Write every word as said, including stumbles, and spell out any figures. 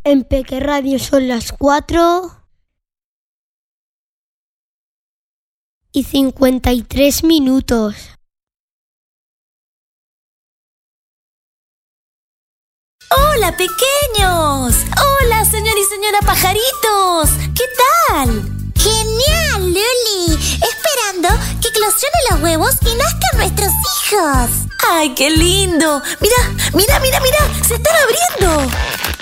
En Peque Radio son las cuatro y cincuenta y tres minutos. ¡Hola, pequeños! ¡Hola, señor y señora pajaritos! ¿Qué tal? ¡Genial, Luli! Esperando que eclosionen los huevos y nazcan nuestros hijos. ¡Ay, qué lindo! ¡Mira, mira, mira, mira! ¡Se están abriendo!